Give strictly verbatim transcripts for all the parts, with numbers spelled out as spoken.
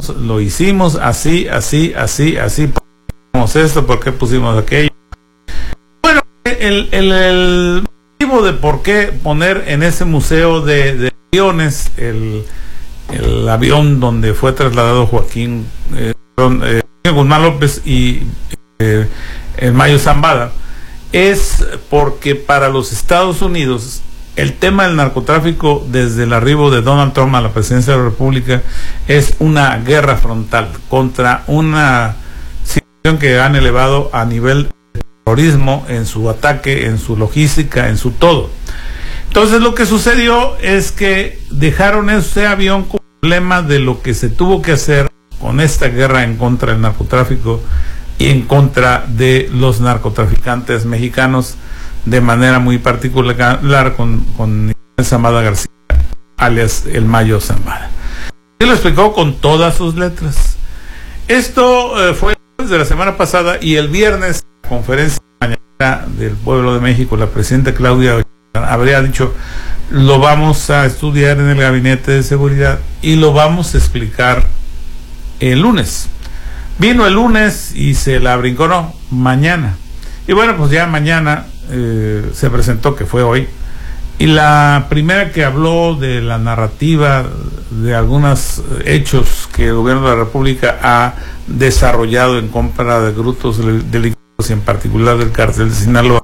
lo hicimos así, así, así, así, ¿por qué pusimos esto? ¿Por qué pusimos aquello? Bueno, el, el, el motivo de por qué poner en ese museo de, de aviones el, el avión donde fue trasladado Joaquín eh, eh, Guzmán López y eh, el Mayo Zambada es porque para los Estados Unidos el tema del narcotráfico desde el arribo de Donald Trump a la presidencia de la República es una guerra frontal contra una situación que han elevado a nivel de terrorismo en su ataque, en su logística, en su todo. Entonces lo que sucedió es que dejaron ese avión como problema de lo que se tuvo que hacer con esta guerra en contra del narcotráfico y en contra de los narcotraficantes mexicanos, de manera muy particular con, con Zambada García, alias el Mayo Zambada. Y lo explicó con todas sus letras. Esto eh, fue desde la semana pasada, y el viernes, en la conferencia mañana del Pueblo de México, la presidenta Claudia habría dicho: lo vamos a estudiar en el Gabinete de Seguridad y lo vamos a explicar el lunes. Vino el lunes y se la brincó, no, mañana. Y bueno, pues ya mañana eh, se presentó, que fue hoy, y la primera que habló de la narrativa de algunos hechos que el gobierno de la República ha desarrollado en contra de grupos delictivos y en particular del cártel de Sinaloa,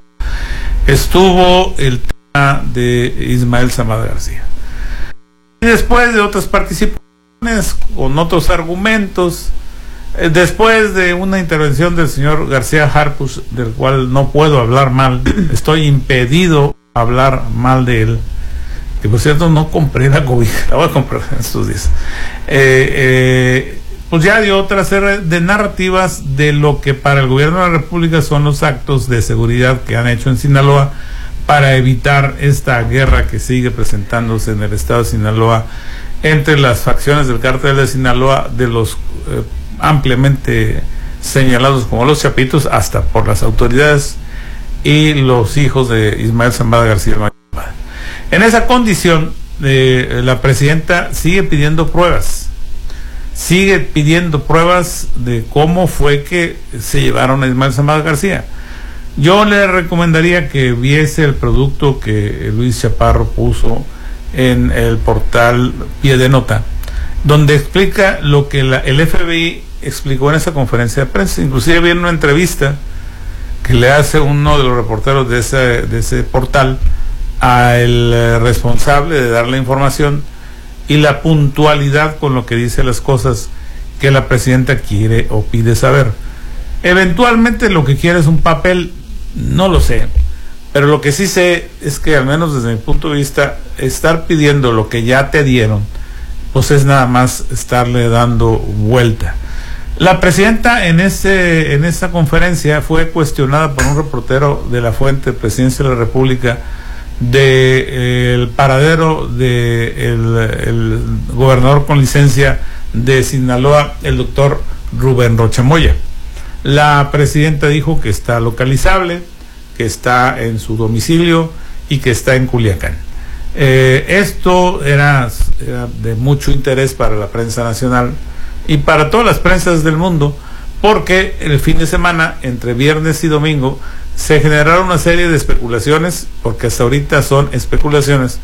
estuvo el tema de Ismael Zambada García. Y después de otras participaciones con otros argumentos, después de una intervención del señor García Harfuch, del cual no puedo hablar mal, estoy impedido hablar mal de él, que por cierto no compré la cobija, la voy a comprar en estos días, eh, eh, pues ya dio otra serie de narrativas de lo que para el gobierno de la República son los actos de seguridad que han hecho en Sinaloa para evitar esta guerra que sigue presentándose en el estado de Sinaloa entre las facciones del cártel de Sinaloa, de los eh, ampliamente señalados como los Chapitos, hasta por las autoridades, y los hijos de Ismael Zambada García. En esa condición, eh, la presidenta sigue pidiendo pruebas, sigue pidiendo pruebas de cómo fue que se llevaron a Ismael Zambada García. Yo le recomendaría que viese el producto que Luis Chaparro puso en el portal Pie de Nota, donde explica lo que la, el F B I explicó en esa conferencia de prensa. Inclusive viene una entrevista que le hace uno de los reporteros de ese, de ese portal al responsable de dar la información, y la puntualidad con lo que dice las cosas que la presidenta quiere o pide saber. Eventualmente lo que quiere es un papel, no lo sé, pero lo que sí sé es que, al menos desde mi punto de vista, estar pidiendo lo que ya te dieron, pues es nada más estarle dando vuelta. La presidenta en ese en esa conferencia fue cuestionada por un reportero de la fuente Presidencia de la República de eh, el paradero de el, el gobernador con licencia de Sinaloa, el doctor Rubén Rocha Moya. La presidenta dijo que está localizable, que está en su domicilio y que está en Culiacán. Eh, esto era, era de mucho interés para la prensa nacional y para todas las prensas del mundo, porque el fin de semana, entre viernes y domingo, se generaron una serie de especulaciones, porque hasta ahorita son especulaciones,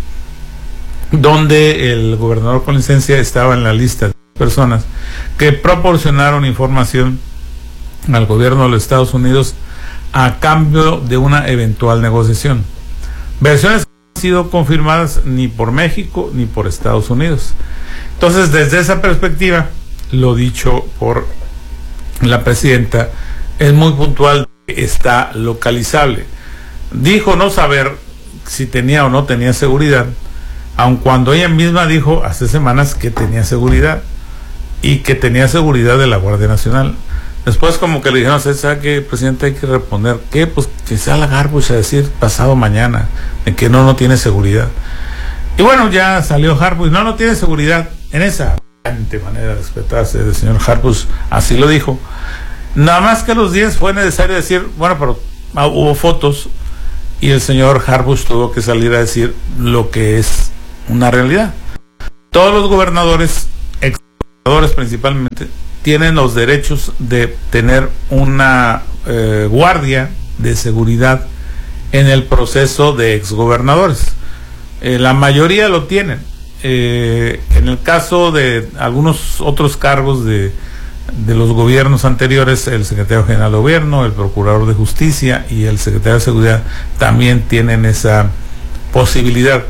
donde el gobernador con licencia estaba en la lista de personas que proporcionaron información al gobierno de los Estados Unidos a cambio de una eventual negociación. Versiones que no han sido confirmadas ni por México ni por Estados Unidos. Entonces, desde esa perspectiva, lo dicho por la presidenta es muy puntual, está localizable. Dijo no saber si tenía o no tenía seguridad, aun cuando ella misma dijo hace semanas que tenía seguridad, y que tenía seguridad de la Guardia Nacional. Después como que le dijeron: ¿sabe qué, presidente? Hay que responder que pues que salga Harfuch a decir pasado mañana de que no, no tiene seguridad. Y bueno, ya salió Harfuch, no, no tiene seguridad. En esa manera de respetarse del señor Harfuch, así lo dijo. Nada más que a los días fue necesario decir, bueno, pero ah, hubo fotos, y el señor Harfuch tuvo que salir a decir lo que es una realidad. Todos los gobernadores, ex gobernadores principalmente, tienen los derechos de tener una eh, guardia de seguridad en el proceso de exgobernadores. Eh, la mayoría lo tienen. Eh, en el caso de algunos otros cargos de, de los gobiernos anteriores, el secretario general de gobierno, el procurador de justicia y el secretario de seguridad también tienen esa posibilidad.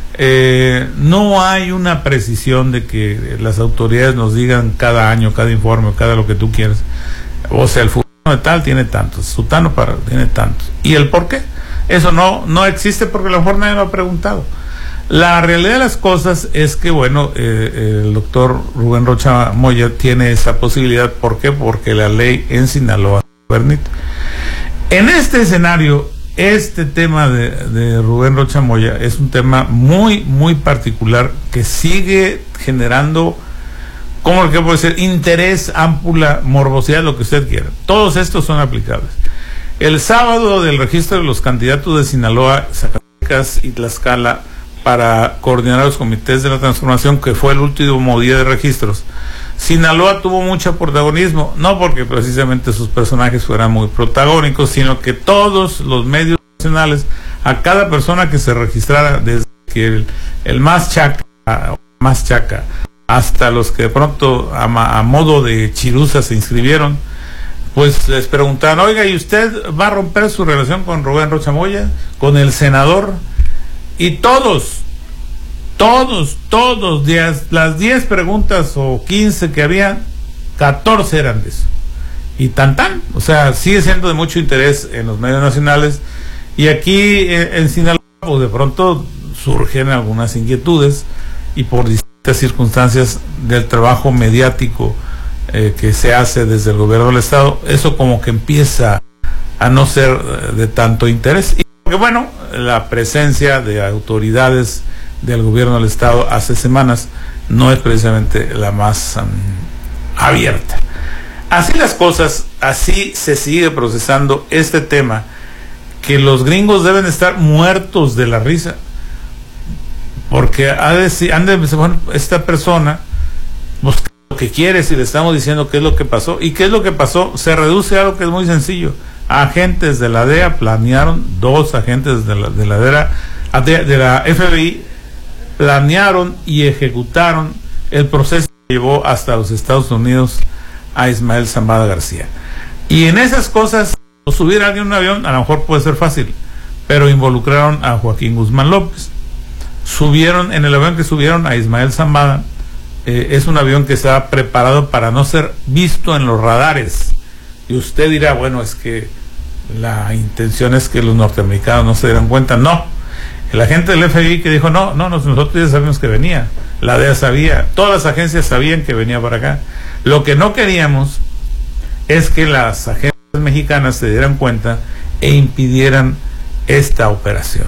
Eh, no hay una precisión de que las autoridades nos digan cada año, cada informe, cada lo que tú quieras. O sea, el fulano de tal tiene tantos, sutano para tiene tantos. ¿Y el por qué? Eso no, no existe porque a lo mejor nadie lo ha preguntado. La realidad de las cosas es que, bueno, eh, el doctor Rubén Rocha Moya tiene esa posibilidad. ¿Por qué? Porque la ley en Sinaloa permite. En este escenario, este tema de, de Rubén Rocha Moya es un tema muy, muy particular que sigue generando, ¿cómo lo que puede ser? Interés, ámpula, morbosidad, lo que usted quiera. Todos estos son aplicables. El sábado del registro de los candidatos de Sinaloa, Zacatecas y Tlaxcala para coordinar los comités de la transformación, que fue el último día de registros, Sinaloa tuvo mucho protagonismo, no porque precisamente sus personajes fueran muy protagónicos, sino que todos los medios nacionales, a cada persona que se registrara, desde que el, el más chaca, más chaca, hasta los que de pronto a, a modo de chiruza se inscribieron, pues les preguntaban, oiga, ¿y usted va a romper su relación con Rubén Rocha Moya, con el senador? Y todos, todos, todos, días, las diez preguntas o quince que había, catorce eran de eso. Y tan tan, o sea, sigue siendo de mucho interés en los medios nacionales. Y aquí en, en Sinaloa, pues de pronto surgen algunas inquietudes y por distintas circunstancias del trabajo mediático eh, que se hace desde el gobierno del estado, eso como que empieza a no ser de tanto interés. Y porque bueno, la presencia de autoridades del gobierno del estado hace semanas no es precisamente la más um, abierta. Así las cosas, así se sigue procesando este tema, que los gringos deben estar muertos de la risa, porque ha de, han de bueno, esta persona busca lo que quiere, si le estamos diciendo qué es lo que pasó. ¿Y qué es lo que pasó? Se reduce a algo que es muy sencillo. Agentes de la D E A planearon, dos agentes de la, de la D E A, de, de la F B I, planearon y ejecutaron el proceso que llevó hasta los Estados Unidos a Ismael Zambada García. Y en esas cosas, subir a alguien en un avión a lo mejor puede ser fácil, pero involucraron a Joaquín Guzmán López. Subieron, en el avión que subieron a Ismael Zambada, eh, es un avión que estaba preparado para no ser visto en los radares. Y usted dirá, bueno, es que la intención es que los norteamericanos no se dieran cuenta. No, el agente del F B I que dijo, no, no, nosotros ya sabíamos que venía, la D E A sabía, todas las agencias sabían que venía para acá. Lo que no queríamos es que las agencias mexicanas se dieran cuenta e impidieran esta operación.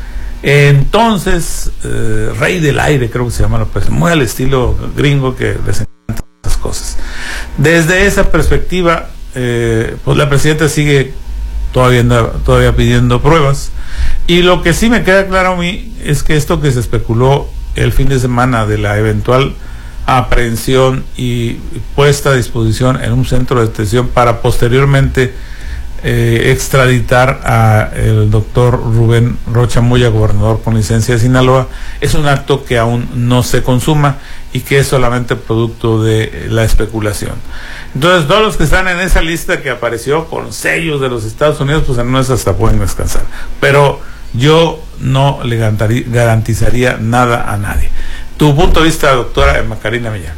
Entonces, eh, Rey del Aire, creo que se llama la operación, muy al estilo gringo que les encantan esas cosas. Desde esa perspectiva, eh, pues la presidenta sigue todavía, todavía pidiendo pruebas. Y lo que sí me queda claro a mí es que esto que se especuló el fin de semana de la eventual aprehensión y puesta a disposición en un centro de detención para posteriormente eh, extraditar a el doctor Rubén Rocha Moya, gobernador con licencia de Sinaloa, es un acto que aún no se consuma y que es solamente producto de la especulación. Entonces, todos los que están en esa lista que apareció con sellos de los Estados Unidos, pues en nuestra hasta pueden descansar. Pero yo no le garantizaría nada a nadie. Tu punto de vista, doctora Emma Karina Millán.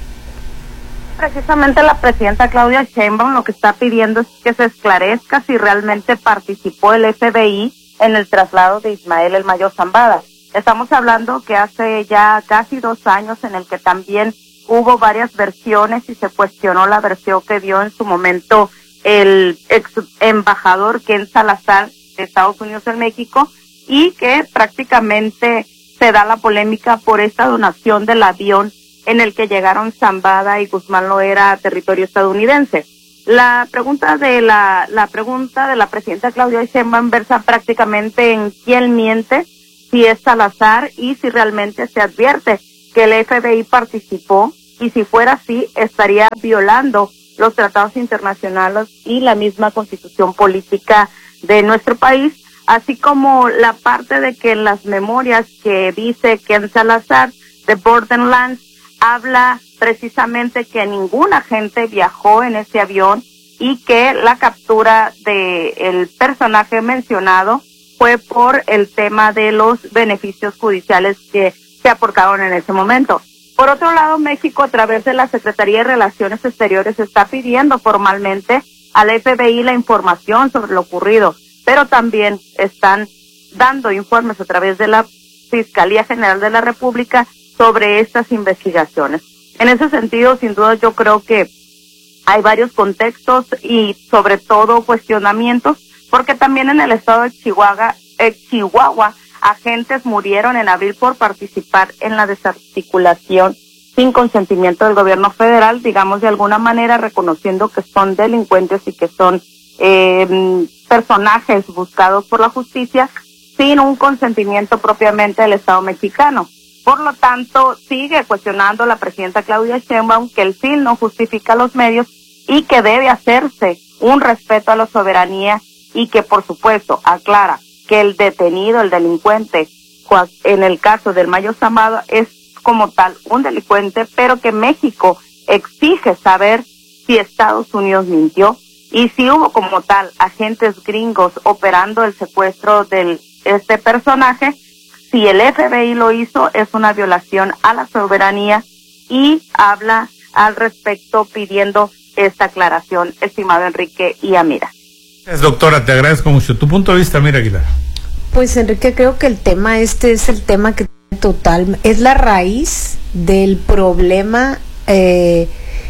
Precisamente la presidenta Claudia Sheinbaum lo que está pidiendo es que se esclarezca si realmente participó el F B I en el traslado de Ismael el Mayo Zambada. Estamos hablando que hace ya casi dos años en el que también hubo varias versiones y se cuestionó la versión que dio en su momento el ex embajador Ken Salazar de Estados Unidos en México, y que prácticamente se da la polémica por esta donación del avión en el que llegaron Zambada y Guzmán Loera a territorio estadounidense. La pregunta de la la pregunta de la presidenta Claudia Sheinbaum versa prácticamente en quién miente, si es Salazar y si realmente se advierte que el F B I participó y si fuera así, estaría violando los tratados internacionales y la misma constitución política de nuestro país, así como la parte de que en las memorias que dice Ken Salazar de Borderlands habla precisamente que ningún agente viajó en ese avión y que la captura de el personaje mencionado fue por el tema de los beneficios judiciales que se aportaron en ese momento. Por otro lado, México, a través de la Secretaría de Relaciones Exteriores, está pidiendo formalmente al F B I la información sobre lo ocurrido, pero también están dando informes a través de la Fiscalía General de la República sobre estas investigaciones. En ese sentido, sin duda, yo creo que hay varios contextos y sobre todo cuestionamientos, porque también en el estado de Chihuahua, eh, Chihuahua, agentes murieron en abril por participar en la desarticulación sin consentimiento del gobierno federal, digamos de alguna manera reconociendo que son delincuentes y que son eh, personajes buscados por la justicia sin un consentimiento propiamente del Estado mexicano. Por lo tanto, sigue cuestionando la presidenta Claudia Sheinbaum que el fin no justifica los medios y que debe hacerse un respeto a la soberanía y que, por supuesto, aclara que el detenido, el delincuente, en el caso del Mayo Zambada, es como tal un delincuente, pero que México exige saber si Estados Unidos mintió y si hubo como tal agentes gringos operando el secuestro de este personaje. Si el F B I lo hizo, es una violación a la soberanía y habla al respecto pidiendo esta aclaración, estimado Enrique y Amira. Doctora, te agradezco mucho. Tu punto de vista, Amira Aguilar. Pues Enrique, creo que el tema este es el tema que total es la raíz del problema eh,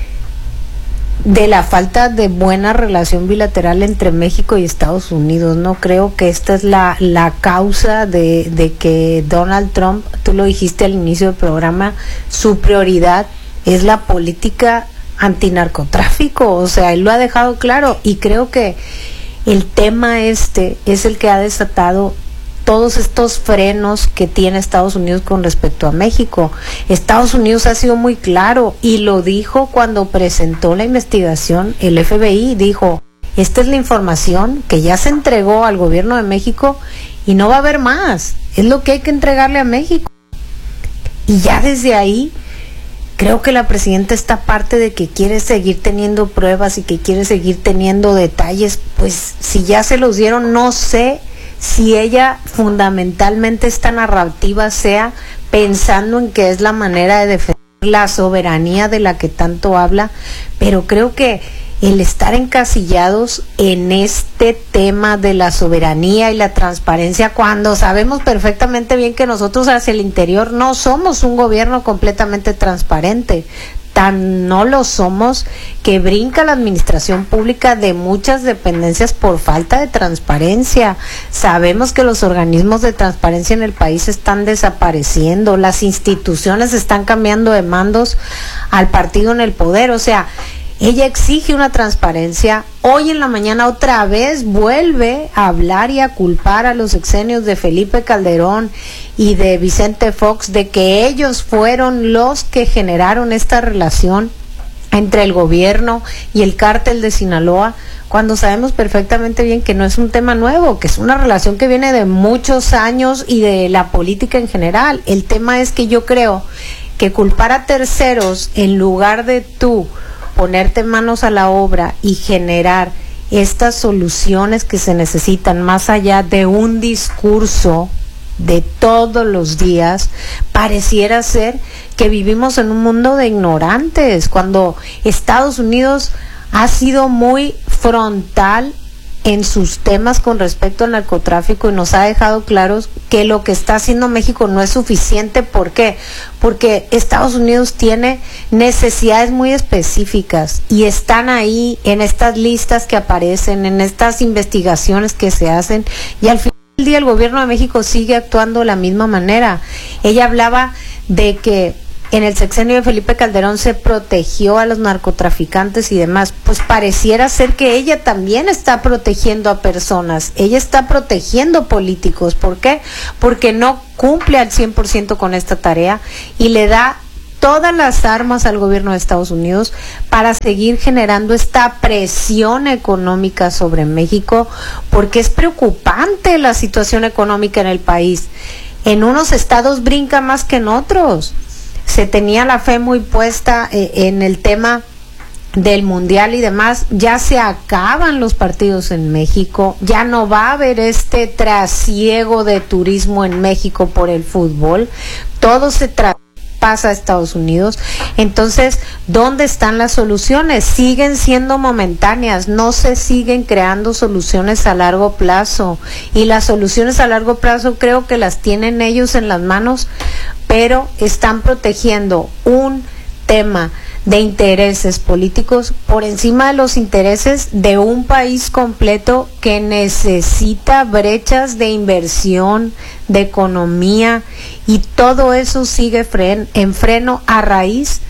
de la falta de buena relación bilateral entre México y Estados Unidos. No creo que esta es la, la causa de, de que Donald Trump, tú lo dijiste al inicio del programa, su prioridad es la política antinarcotráfico, o sea, él lo ha dejado claro, y creo que el tema este es el que ha desatado todos estos frenos que tiene Estados Unidos con respecto a México. Estados Unidos ha sido muy claro y lo dijo cuando presentó la investigación. El F B I dijo, esta es la información que ya se entregó al gobierno de México y no va a haber más, es lo que hay que entregarle a México. Y ya desde ahí creo que la presidenta está parte de que quiere seguir teniendo pruebas y que quiere seguir teniendo detalles. Pues si ya se los dieron, no sé si ella fundamentalmente esta narrativa sea pensando en que es la manera de defender la soberanía de la que tanto habla, pero creo que el estar encasillados en este tema de la soberanía y la transparencia, cuando sabemos perfectamente bien que nosotros hacia el interior no somos un gobierno completamente transparente, tan no lo somos que brinca la administración pública de muchas dependencias por falta de transparencia. Sabemos que los organismos de transparencia en el país están desapareciendo, las instituciones están cambiando de mandos al partido en el poder, o sea, ella exige una transparencia. Hoy en la mañana otra vez vuelve a hablar y a culpar a los sexenios de Felipe Calderón y de Vicente Fox de que ellos fueron los que generaron esta relación entre el gobierno y el cártel de Sinaloa, cuando sabemos perfectamente bien que no es un tema nuevo, que es una relación que viene de muchos años y de la política en general. El tema es que yo creo que culpar a terceros en lugar de tú ponerte manos a la obra y generar estas soluciones que se necesitan más allá de un discurso de todos los días, pareciera ser que vivimos en un mundo de ignorantes, cuando Estados Unidos ha sido muy frontal en sus temas con respecto al narcotráfico y nos ha dejado claros que lo que está haciendo México no es suficiente. ¿Por qué? Porque Estados Unidos tiene necesidades muy específicas y están ahí en estas listas que aparecen, en estas investigaciones que se hacen, y al final del día el gobierno de México sigue actuando de la misma manera. Ella hablaba de que en el sexenio de Felipe Calderón se protegió a los narcotraficantes y demás. Pues pareciera ser que ella también está protegiendo a personas, ella está protegiendo políticos. ¿Por qué? Porque no cumple al cien por ciento con esta tarea y le da todas las armas al gobierno de Estados Unidos para seguir generando esta presión económica sobre México, porque es preocupante la situación económica en el país. En unos estados brinca más que en otros. Se tenía la fe muy puesta eh, en el tema del mundial y demás. Ya se acaban los partidos en México, ya no va a haber este trasiego de turismo en México por el fútbol, todo se traspasa a Estados Unidos. Entonces, ¿dónde están las soluciones? Siguen siendo momentáneas, no se siguen creando soluciones a largo plazo, y las soluciones a largo plazo creo que las tienen ellos en las manos, pero están protegiendo un tema de intereses políticos por encima de los intereses de un país completo que necesita brechas de inversión, de economía, y todo eso sigue fren- en freno a raíz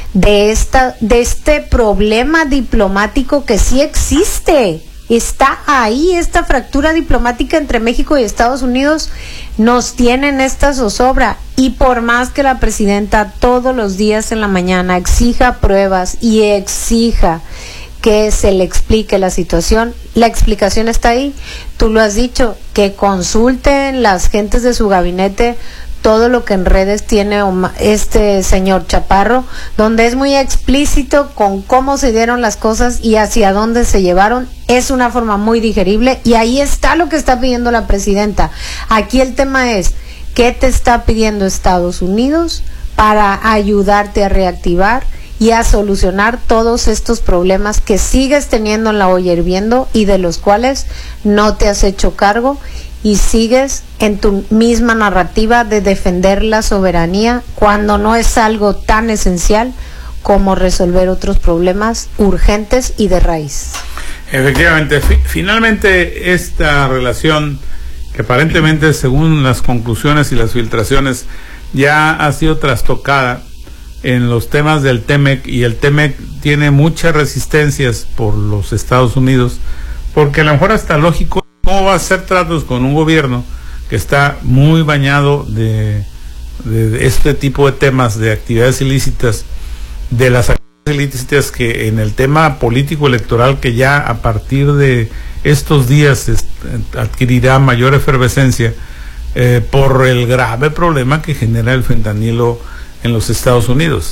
de esta de este problema diplomático que sí existe. Está ahí, esta fractura diplomática entre México y Estados Unidos nos tiene en esta zozobra, y por más que la presidenta todos los días en la mañana exija pruebas y exija que se le explique la situación, la explicación está ahí. Tú lo has dicho, que consulten las gentes de su gabinete todo lo que en redes tiene este señor Chaparro, donde es muy explícito con cómo se dieron las cosas y hacia dónde se llevaron. Es una forma muy digerible, y ahí está lo que está pidiendo la presidenta. Aquí el tema es, ¿qué te está pidiendo Estados Unidos para ayudarte a reactivar y a solucionar todos estos problemas que sigues teniendo en la olla hirviendo y de los cuales no te has hecho cargo? Y sigues en tu misma narrativa de defender la soberanía cuando no es algo tan esencial como resolver otros problemas urgentes y de raíz. Efectivamente, fi- finalmente esta relación, que aparentemente según las conclusiones y las filtraciones ya ha sido trastocada en los temas del TEMEC, y el TEMEC tiene muchas resistencias por los Estados Unidos, porque a lo mejor hasta lógico, ¿cómo va a hacer tratos con un gobierno que está muy bañado de, de, de este tipo de temas, de actividades ilícitas, de las actividades ilícitas que en el tema político electoral, que ya a partir de estos días es, adquirirá mayor efervescencia eh, por el grave problema que genera el fentanilo en los Estados Unidos?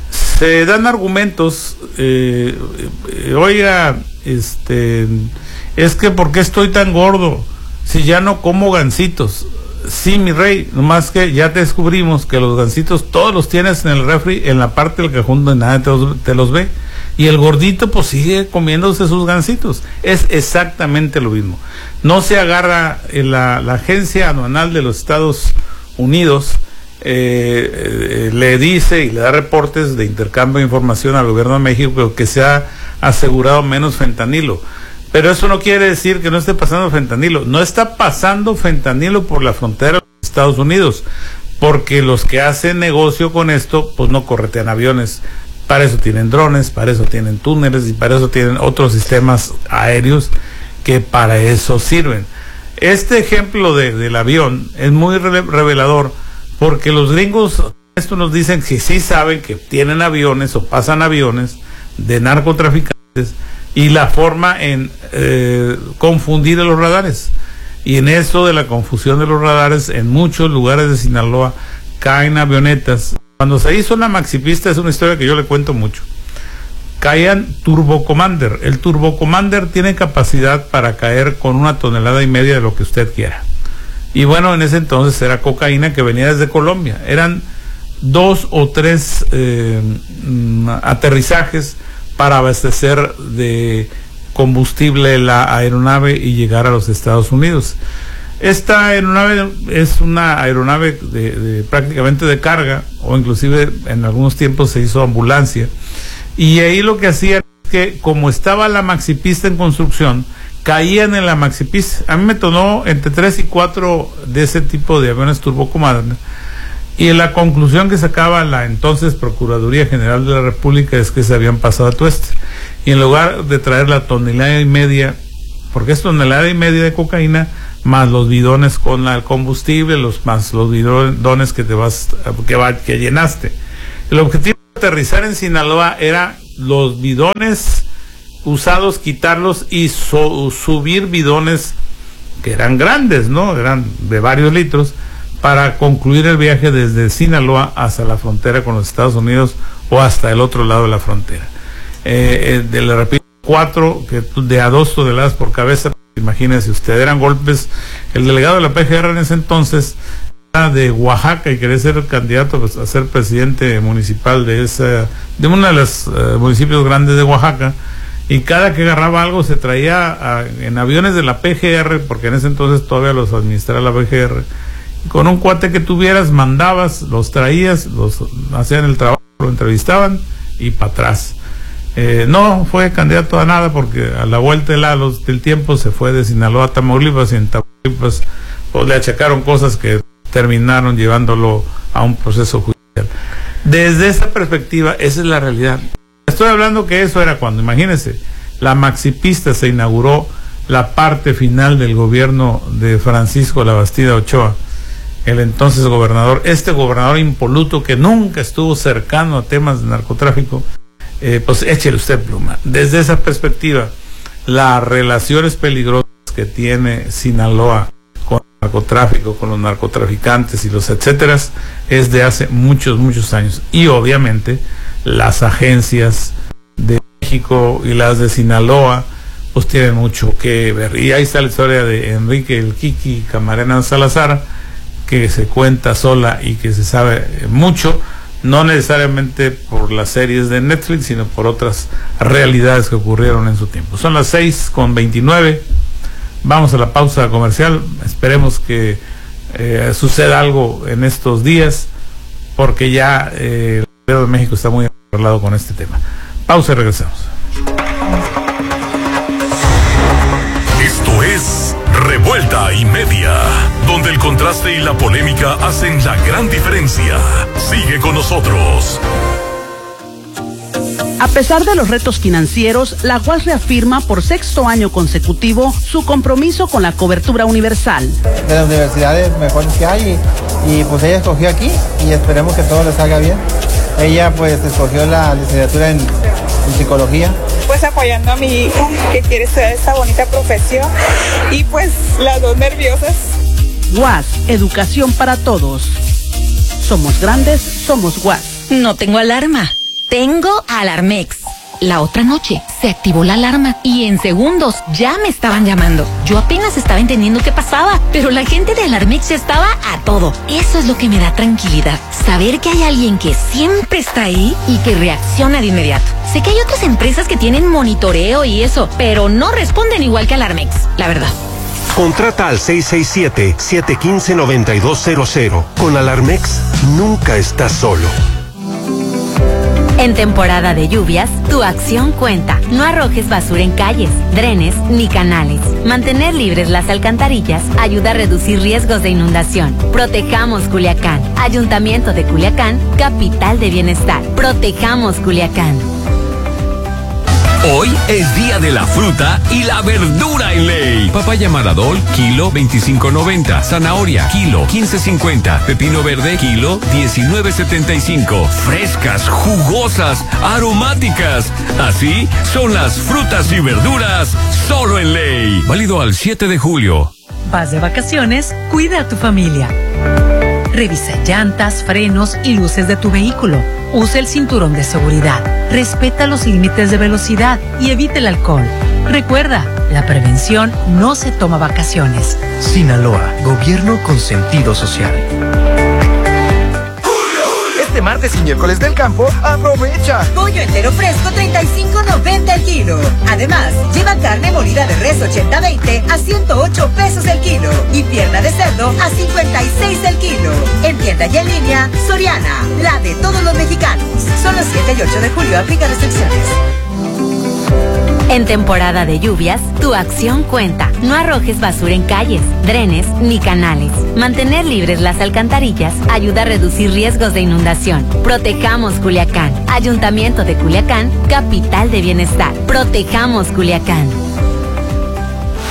Se dan argumentos, eh, eh, oiga, este... es que ¿por qué estoy tan gordo si ya no como gansitos? Sí, mi rey, nomás que ya te descubrimos que los gansitos todos los tienes en el refri, en la parte del cajón donde nadie te los, te los ve, y el gordito pues sigue comiéndose sus gansitos. Es exactamente lo mismo. No se agarra en la, la agencia aduanal de los Estados Unidos, eh, eh, le dice y le da reportes de intercambio de información al gobierno de México que se ha asegurado menos fentanilo. Pero eso no quiere decir que no esté pasando fentanilo. No está pasando fentanilo por la frontera de los Estados Unidos, porque los que hacen negocio con esto, pues no corretean aviones. Para eso tienen drones, para eso tienen túneles y para eso tienen otros sistemas aéreos que para eso sirven. Este ejemplo de, del avión es muy revelador, porque los gringos, esto nos dicen que sí saben que tienen aviones o pasan aviones de narcotraficantes, y la forma en eh, confundir a los radares. Y en eso de la confusión de los radares, en muchos lugares de Sinaloa caen avionetas. Cuando se hizo la maxipista, es una historia que yo le cuento mucho, caían Turbo Commander. El Turbo Commander tiene capacidad para caer con una tonelada y media de lo que usted quiera. Y bueno, en ese entonces era cocaína que venía desde Colombia. Eran dos o tres eh, aterrizajes para abastecer de combustible la aeronave y llegar a los Estados Unidos. Esta aeronave es una aeronave de, de prácticamente de carga, o inclusive en algunos tiempos se hizo ambulancia, y ahí lo que hacían es que, como estaba la maxipista en construcción, caían en la maxipista. A mí me tonó entre tres y cuatro de ese tipo de aviones Turbo Commander, y la conclusión que sacaba la entonces Procuraduría General de la República es que se habían pasado a tueste, y en lugar de traer la tonelada y media, porque es tonelada y media de cocaína, más los bidones con la, el combustible, los más los bidones que te vas que, va, que llenaste, El objetivo de aterrizar en Sinaloa era los bidones usados, quitarlos y so, subir bidones que eran grandes, ¿no? Eran de varios litros, para concluir el viaje desde Sinaloa hasta la frontera con los Estados Unidos o hasta el otro lado de la frontera. Eh, eh, de, le repito, cuatro que de a dos toneladas por cabeza. Imagínense usted, eran golpes. El delegado de la P G R en ese entonces era de Oaxaca y quería ser candidato pues, a ser presidente municipal de esa, de uno de los uh, municipios grandes de Oaxaca, y cada que agarraba algo se traía a, en aviones de la P G R, porque en ese entonces todavía los administraba la P G R, con un cuate que tuvieras, mandabas, los traías, los hacían el trabajo, lo entrevistaban y para atrás. Eh, no fue candidato a nada porque a la vuelta de la, los, del tiempo se fue de Sinaloa a Tamaulipas, y en Tamaulipas pues, le achacaron cosas que terminaron llevándolo a un proceso judicial. Desde esa perspectiva, esa es la realidad. Estoy hablando que eso era cuando, imagínense, la maxipista se inauguró, la parte final del gobierno de Francisco Labastida Ochoa, el entonces gobernador, este gobernador impoluto que nunca estuvo cercano a temas de narcotráfico. Eh, pues échele usted pluma. Desde esa perspectiva, las relaciones peligrosas que tiene Sinaloa con el narcotráfico, con los narcotraficantes y los etcétera, es de hace muchos, muchos años. Y obviamente las agencias de México y las de Sinaloa pues tienen mucho que ver. Y ahí está la historia de Enrique el Kiki Camarena Salazar, que se cuenta sola y que se sabe mucho, no necesariamente por las series de Netflix, sino por otras realidades que ocurrieron en su tiempo. Son las seis con veintinueve, vamos a la pausa comercial, esperemos que eh, suceda algo en estos días, porque ya eh, el gobierno de México está muy arreglado con este tema. Pausa y regresamos. Esto es Revuelta y Media, donde el contraste y la polémica hacen la gran diferencia. Sigue con nosotros. A pesar de los retos financieros, la U A S reafirma por sexto año consecutivo su compromiso con la cobertura universal. De las universidades mejores que hay, y, y pues ella escogió aquí y esperemos que todo le salga bien. Ella pues escogió la licenciatura en, en psicología. Pues apoyando a mi hija que quiere estudiar esta bonita profesión, y pues las dos nerviosas. U A S, educación para todos. Somos grandes, somos U A S. No tengo alarma, tengo Alarmex. La otra noche se activó la alarma y en segundos ya me estaban llamando. Yo apenas estaba entendiendo qué pasaba, pero la gente de Alarmex ya estaba a todo. Eso es lo que me da tranquilidad, saber que hay alguien que siempre está ahí y que reacciona de inmediato. Sé que hay otras empresas que tienen monitoreo y eso, pero no responden igual que Alarmex, la verdad. Contrata al seis seis siete, siete uno cinco, nueve dos cero cero. Con Alarmex nunca estás solo. En temporada de lluvias, tu acción cuenta. No arrojes basura en calles, drenes ni canales. Mantener libres las alcantarillas ayuda a reducir riesgos de inundación. Protejamos Culiacán. Ayuntamiento de Culiacán, capital de bienestar. Protejamos Culiacán. Hoy es día de la fruta y la verdura en ley. Papaya Maradol, kilo veinticinco noventa. Zanahoria, kilo quince cincuenta. Pepino verde, kilo diecinueve setenta y cinco. Frescas, jugosas, aromáticas. Así son las frutas y verduras solo en ley. Válido al siete de julio. Vas de vacaciones, cuida a tu familia. Revisa llantas, frenos y luces de tu vehículo. Usa el cinturón de seguridad. Respeta los límites de velocidad y evita el alcohol. Recuerda, la prevención no se toma vacaciones. Sinaloa, gobierno con sentido social. Este martes y miércoles del campo, aprovecha. Pollo entero fresco treinta y cinco noventa el kilo. Además, lleva carne molida de res ochenta veinte a ciento ocho pesos el kilo. Y pierna de cerdo a cincuenta y seis el kilo. En tienda y en línea, Soriana, la de todos los mexicanos. Son los siete y ocho de julio, aplica restricciones. En temporada de lluvias, tu acción cuenta. No arrojes basura en calles, drenes ni canales. Mantener libres las alcantarillas ayuda a reducir riesgos de inundación. Protejamos Culiacán. Ayuntamiento de Culiacán, capital de bienestar. Protejamos Culiacán.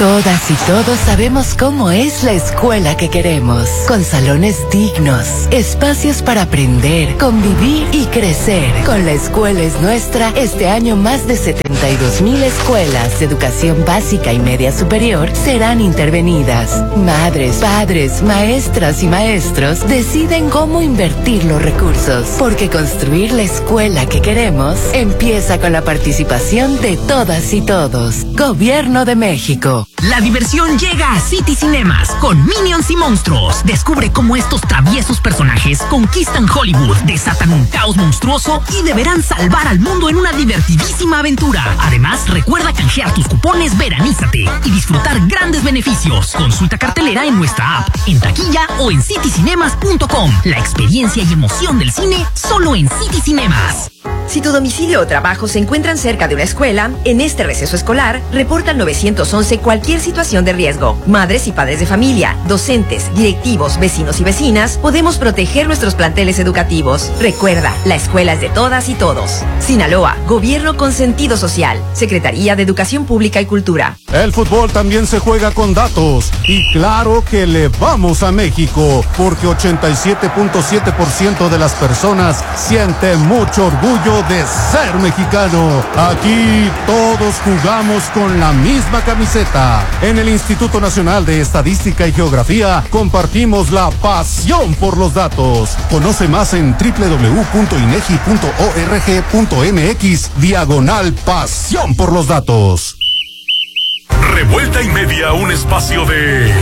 Todas y todos sabemos cómo es la escuela que queremos, con salones dignos, espacios para aprender, convivir y crecer. Con La Escuela es Nuestra, este año más de setenta y dos mil escuelas de educación básica y media superior serán intervenidas. Madres, padres, maestras y maestros deciden cómo invertir los recursos, porque construir la escuela que queremos empieza con la participación de todas y todos. Gobierno de México. La diversión llega a City Cinemas con Minions y monstruos. Descubre cómo estos traviesos personajes conquistan Hollywood, desatan un caos monstruoso y deberán salvar al mundo en una divertidísima aventura. Además, recuerda canjear tus cupones Veranízate y disfrutar grandes beneficios. Consulta cartelera en nuestra app, en taquilla o en city cinemas punto com. La experiencia y emoción del cine solo en City Cinemas. Si tu domicilio o trabajo se encuentran cerca de una escuela, en este receso escolar, reporta al nueve once cualquier situación de riesgo. Madres y padres de familia, docentes, directivos, vecinos y vecinas, podemos proteger nuestros planteles educativos. Recuerda, la escuela es de todas y todos. Sinaloa, Gobierno con sentido social. Secretaría de Educación Pública y Cultura. El fútbol también se juega con datos. Y claro que le vamos a México, porque ochenta y siete punto siete por ciento de las personas siente mucho orgullo de ser mexicano. Aquí todos jugamos con la misma camiseta. En el Instituto Nacional de Estadística y Geografía compartimos la pasión por los datos. Conoce más en doble u doble u doble u punto inegi punto org punto mx diagonal pasión por los datos. Revuelta y media, un espacio de...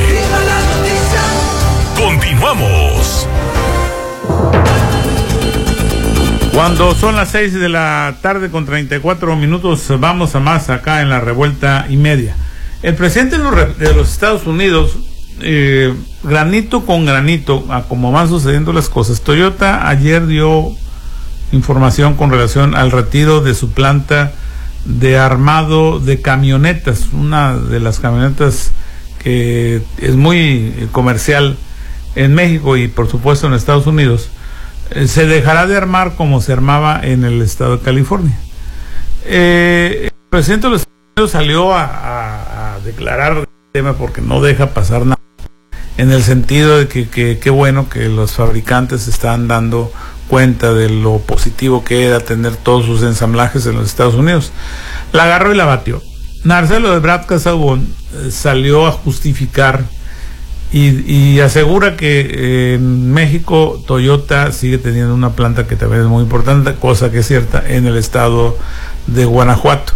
Continuamos. Cuando son las seis de la tarde con treinta y cuatro minutos, vamos a más acá en la revuelta y media. El presidente de los, de los Estados Unidos, eh, granito con granito, a como van sucediendo las cosas, Toyota ayer dio información con relación al retiro de su planta de armado de camionetas, una de las camionetas que es muy comercial en México y por supuesto en Estados Unidos. Se dejará de armar como se armaba en el estado de California. Eh, el presidente de los Estados Unidos salió a, a, a declarar el tema porque no deja pasar nada, en el sentido de que qué bueno que los fabricantes están dando cuenta de lo positivo que era tener todos sus ensamblajes en los Estados Unidos. La agarró y la batió. Marcelo Ebrard Casaubon eh, salió a justificar Y, y asegura que eh, en México Toyota sigue teniendo una planta que también es muy importante, cosa que es cierta, en el estado de Guanajuato.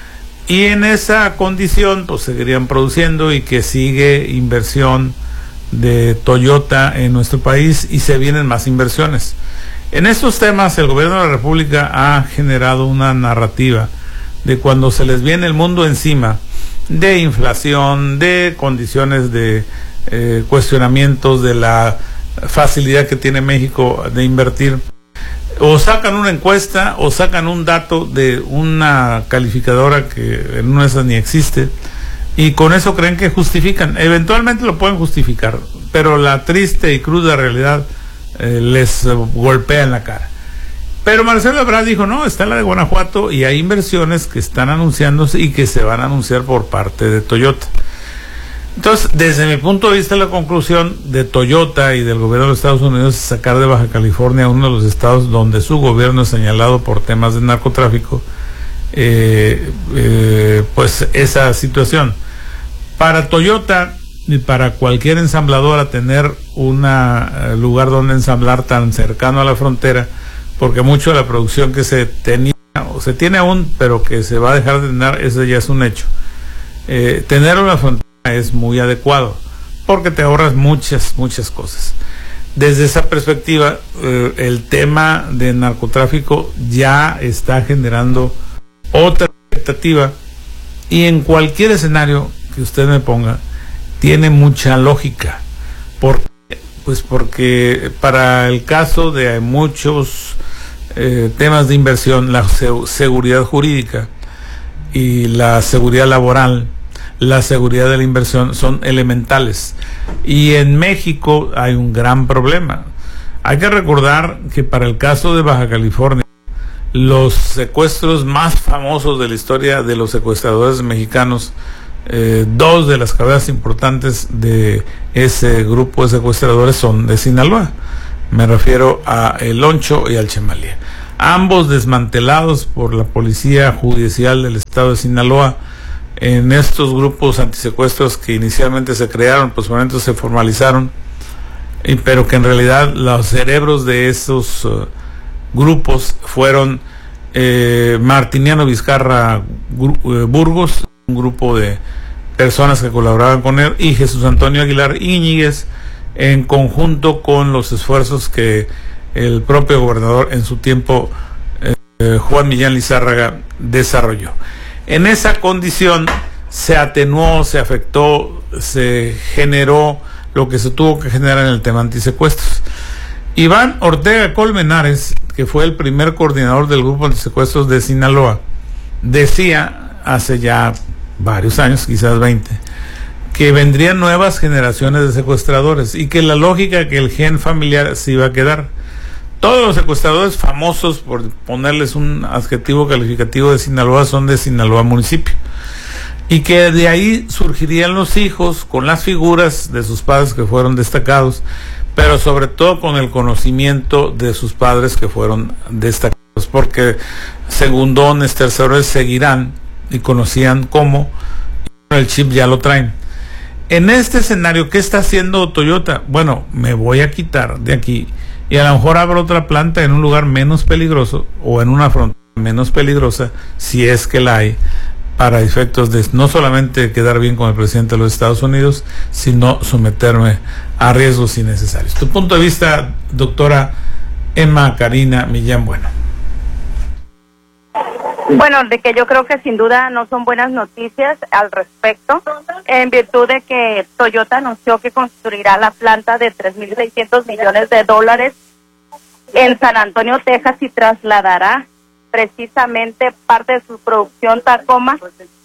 Y en esa condición pues seguirían produciendo y que sigue inversión de Toyota en nuestro país y se vienen más inversiones. En estos temas el gobierno de la República ha generado una narrativa de cuando se les viene el mundo encima, de inflación, de condiciones de Eh, cuestionamientos de la facilidad que tiene México de invertir, o sacan una encuesta o sacan un dato de una calificadora que en una de esas ni existe y con eso creen que justifican. Eventualmente lo pueden justificar, pero la triste y cruda realidad eh, les eh, golpea en la cara. Pero Marcelo Ebrard dijo, no, está la de Guanajuato y hay inversiones que están anunciándose y que se van a anunciar por parte de Toyota. Entonces, desde mi punto de vista, la conclusión de Toyota y del gobierno de los Estados Unidos es sacar de Baja California, uno de los estados donde su gobierno es señalado por temas de narcotráfico, eh, eh, pues esa situación. Para Toyota y para cualquier ensambladora tener un uh, lugar donde ensamblar tan cercano a la frontera, porque mucho de la producción que se tenía, o se tiene aún, pero que se va a dejar de tener, eso ya es un hecho. Eh, tener una frontera es muy adecuado porque te ahorras muchas muchas cosas. Desde esa perspectiva, eh, el tema de narcotráfico ya está generando otra expectativa y en cualquier escenario que usted me ponga tiene mucha lógica. ¿Por qué? Pues porque para el caso de muchos eh, temas de inversión, la se- seguridad jurídica y la seguridad laboral, la seguridad de la inversión son elementales. Y en México hay un gran problema. Hay que recordar que para el caso de Baja California, los secuestros más famosos de la historia de los secuestradores mexicanos eh, dos de las cabezas importantes de ese grupo de secuestradores son de Sinaloa. Me refiero a El Loncho y al Chemalia. Ambos desmantelados por la Policía Judicial del Estado de Sinaloa en estos grupos antisecuestros que inicialmente se crearon, pues por dentro se formalizaron, y, pero que en realidad los cerebros de esos uh, grupos fueron eh, Martiniano Vizcarra Burgos, un grupo de personas que colaboraban con él, y Jesús Antonio Aguilar Íñiguez, en conjunto con los esfuerzos que el propio gobernador en su tiempo, eh, Juan Millán Lizárraga, desarrolló. En esa condición se atenuó, se afectó, se generó lo que se tuvo que generar en el tema antisecuestros. Iván Ortega Colmenares, que fue el primer coordinador del grupo antisecuestros de Sinaloa, decía hace ya varios años, quizás veinte, que vendrían nuevas generaciones de secuestradores y que la lógica que el gen familiar se iba a quedar. Todos los secuestradores famosos, por ponerles un adjetivo calificativo de Sinaloa, son de Sinaloa municipio, y que de ahí surgirían los hijos con las figuras de sus padres que fueron destacados, pero sobre todo con el conocimiento de sus padres que fueron destacados, porque segundones, terceros seguirán y conocían cómo, el chip ya lo traen. En este escenario, ¿qué está haciendo Toyota? Bueno, me voy a quitar de aquí y a lo mejor abro otra planta en un lugar menos peligroso o en una frontera menos peligrosa, si es que la hay, para efectos de no solamente quedar bien con el presidente de los Estados Unidos, sino someterme a riesgos innecesarios. Tu punto de vista, doctora Emma Karina Millán Bueno. Bueno, de que yo creo que sin duda no son buenas noticias al respecto, en virtud de que Toyota anunció que construirá la planta de tres mil seiscientos millones de dólares en San Antonio, Texas, y trasladará precisamente parte de su producción Tacoma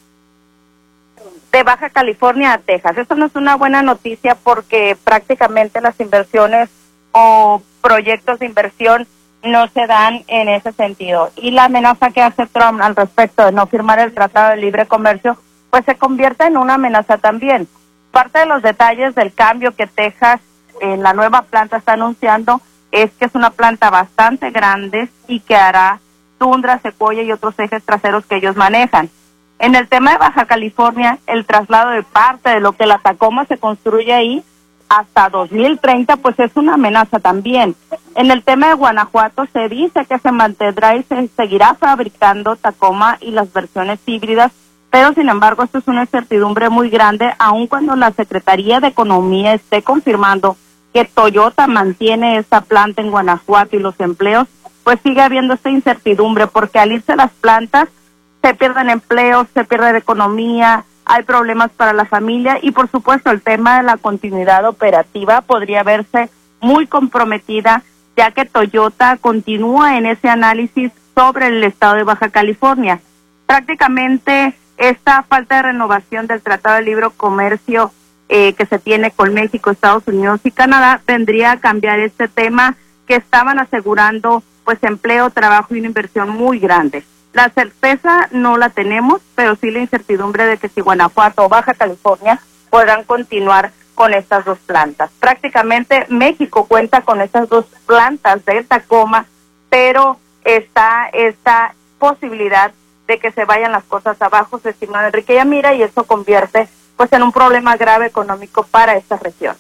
de Baja California a Texas. Esto no es una buena noticia porque prácticamente las inversiones o proyectos de inversión no se dan en ese sentido. Y la amenaza que hace Trump al respecto de no firmar el Tratado de Libre Comercio, pues se convierte en una amenaza también. Parte de los detalles del cambio que Texas en la nueva planta está anunciando es que es una planta bastante grande y que hará tundra, secuoya y otros ejes traseros que ellos manejan. En el tema de Baja California, el traslado de parte de lo que la Tacoma se construye ahí hasta dos mil treinta, pues es una amenaza también. En el tema de Guanajuato se dice que se mantendrá y se seguirá fabricando Tacoma y las versiones híbridas, pero sin embargo esto es una incertidumbre muy grande, aun cuando la Secretaría de Economía esté confirmando que Toyota mantiene esta planta en Guanajuato y los empleos, pues sigue habiendo esta incertidumbre, porque al irse las plantas se pierden empleos, se pierde economía, hay problemas para la familia y por supuesto el tema de la continuidad operativa podría verse muy comprometida, ya que Toyota continúa en ese análisis sobre el estado de Baja California. Prácticamente esta falta de renovación del Tratado de Libre Comercio eh, que se tiene con México, Estados Unidos y Canadá vendría a cambiar este tema, que estaban asegurando pues empleo, trabajo y una inversión muy grande. La certeza no la tenemos, pero sí la incertidumbre de que si Guanajuato o Baja California podrán continuar con estas dos plantas. Prácticamente México cuenta con estas dos plantas de Tacoma, pero está esta posibilidad de que se vayan las cosas abajo, se estima Enrique Yamira, y eso convierte pues en un problema grave económico para esta región.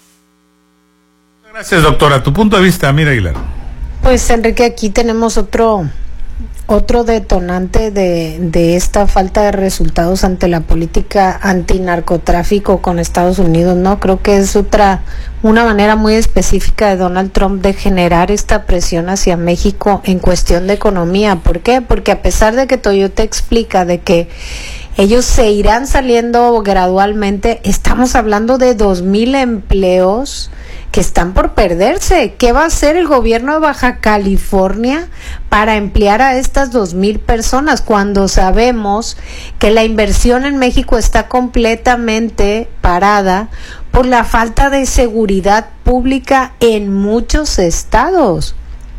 Gracias, doctora. Tu punto de vista, Mira Aguilar. Pues Enrique, aquí tenemos otro otro detonante de, de esta falta de resultados ante la política antinarcotráfico con Estados Unidos, ¿no? Creo que es otra, una manera muy específica de Donald Trump de generar esta presión hacia México en cuestión de economía. ¿Por qué? Porque a pesar de que Toyota explica de que ellos se irán saliendo gradualmente, estamos hablando de dos mil empleos que están por perderse. ¿Qué va a hacer el gobierno de Baja California para emplear a estas dos mil personas cuando sabemos que la inversión en México está completamente parada por la falta de seguridad pública en muchos estados?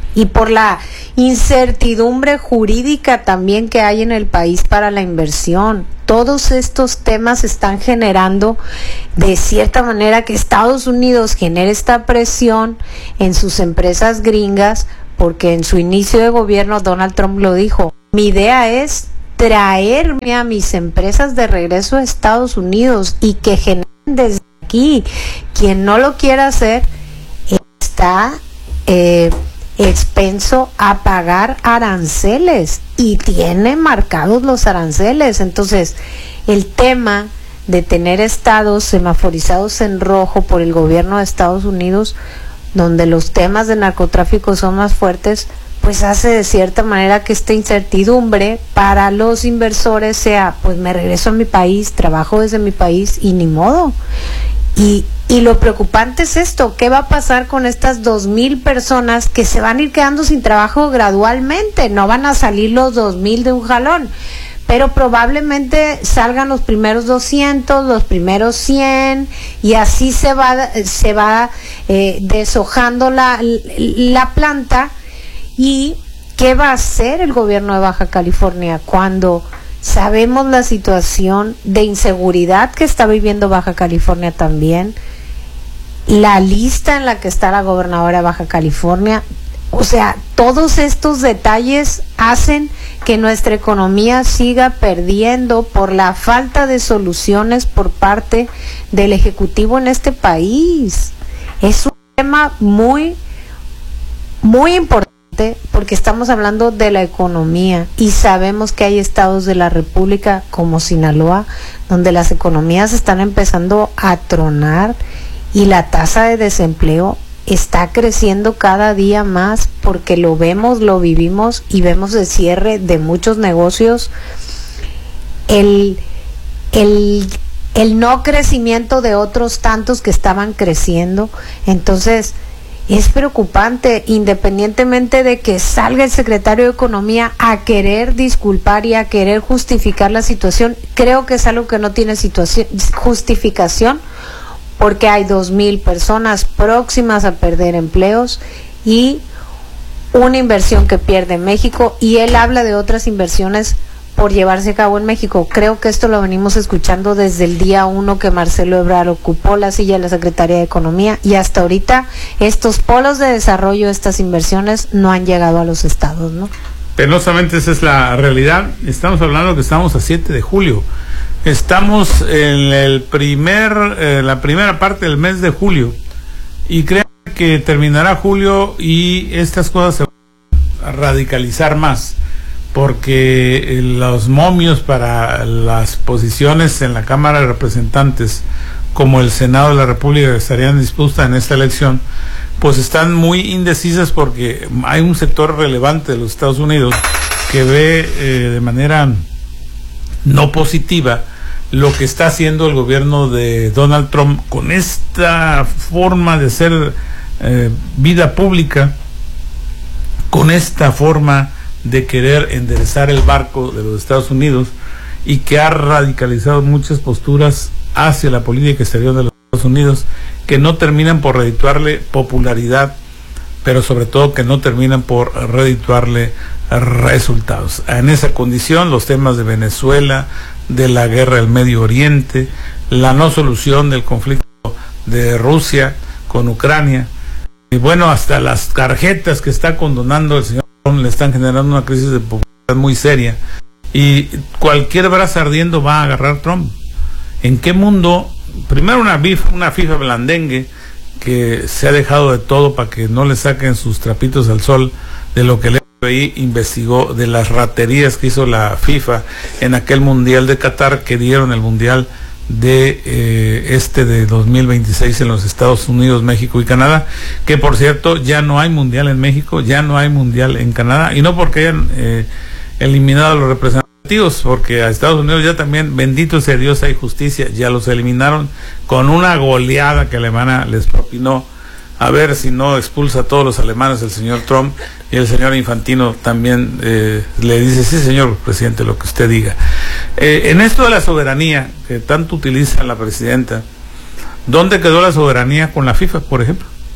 y por la incertidumbre jurídica también que hay en el país para la inversión. Todos estos temas están generando de cierta manera que Estados Unidos genere esta presión en sus empresas gringas, porque en su inicio de gobierno Donald Trump lo dijo: mi idea es traerme a mis empresas de regreso a Estados Unidos y que generen desde aquí. Quien no lo quiera hacer está eh, expenso a pagar aranceles, y tiene marcados los aranceles. Entonces, el tema de tener estados semaforizados en rojo por el gobierno de Estados Unidos, donde los temas de narcotráfico son más fuertes, pues hace de cierta manera que esta incertidumbre para los inversores sea: pues me regreso a mi país, trabajo desde mi país y ni modo. Y, y lo preocupante es esto: ¿qué va a pasar con estas dos mil personas que se van a ir quedando sin trabajo gradualmente? No van a salir los dos mil de un jalón, pero probablemente salgan los primeros doscientos, los primeros cien, y así se va, se va eh, deshojando la, la planta. ¿Y qué va a hacer el gobierno de Baja California cuando sabemos la situación de inseguridad que está viviendo Baja California también, la lista en la que está la gobernadora de Baja California? O sea, todos estos detalles hacen que nuestra economía siga perdiendo por la falta de soluciones por parte del Ejecutivo en este país. Es un tema muy, muy importante, porque estamos hablando de la economía y sabemos que hay estados de la República como Sinaloa donde las economías están empezando a tronar y la tasa de desempleo está creciendo cada día más, porque lo vemos, lo vivimos y vemos el cierre de muchos negocios, el, el, el no crecimiento de otros tantos que estaban creciendo. Entonces es preocupante, independientemente de que salga el secretario de Economía a querer disculpar y a querer justificar la situación. Creo que es algo que no tiene situación, justificación, porque hay dos mil personas próximas a perder empleos y una inversión que pierde México, y él habla de otras inversiones por llevarse a cabo en México. Creo que esto lo venimos escuchando desde el día uno que Marcelo Ebrard ocupó la silla de la Secretaría de Economía, y hasta ahorita estos polos de desarrollo, estas inversiones no han llegado a los estados, ¿no? Penosamente esa es la realidad. Estamos hablando que estamos a siete de julio. Estamos en el primer, eh, la primera parte del mes de julio, y creo que terminará julio y estas cosas se van a radicalizar más, porque los momios para las posiciones en la Cámara de Representantes como el Senado de la República que estarían dispuestas en esta elección, pues están muy indecisas, porque hay un sector relevante de los Estados Unidos que ve eh, de manera no positiva lo que está haciendo el gobierno de Donald Trump con esta forma de hacer eh, vida pública, con esta forma de querer enderezar el barco de los Estados Unidos, y que ha radicalizado muchas posturas hacia la política exterior de los Estados Unidos que no terminan por redituarle popularidad, pero sobre todo que no terminan por redituarle resultados. En esa condición, los temas de Venezuela, de la guerra del Medio Oriente, la no solución del conflicto de Rusia con Ucrania, y bueno, hasta las tarjetas que está condonando el señor Trump le están generando una crisis de popularidad muy seria, y cualquier brazo ardiendo va a agarrar Trump. ¿En qué mundo? Primero una FIFA, una FIFA blandengue que se ha dejado de todo para que no le saquen sus trapitos al sol de lo que el F B I investigó, de las raterías que hizo la FIFA en aquel mundial de Qatar, que dieron el mundial de eh, este de dos mil veintiséis en los Estados Unidos, México y Canadá, que por cierto ya no hay mundial en México, ya no hay mundial en Canadá, y no porque hayan eh, eliminado a los representativos, porque a Estados Unidos ya también, bendito sea Dios, hay justicia, ya los eliminaron con una goleada que Alemania les propinó. A ver si no expulsa a todos los alemanes el señor Trump, y el señor Infantino también eh, le dice: sí, señor presidente, lo que usted diga. Eh, en esto de la soberanía que tanto utiliza la presidenta, ¿dónde quedó la soberanía con la FIFA, por ejemplo?